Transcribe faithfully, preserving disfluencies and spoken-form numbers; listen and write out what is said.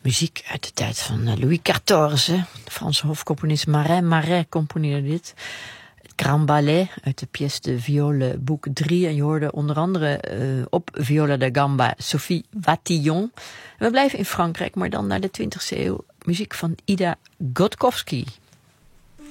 Muziek uit de tijd van Louis quatorze. De Franse hofcomponist Marin Marais componeerde dit. Het Grand Ballet uit de pièce de viole boek drie. En je hoorde onder andere uh, op viola da gamba Sophie Watillon. We blijven in Frankrijk, maar dan naar de twintigste eeuw. Muziek van Ida Gotkovsky.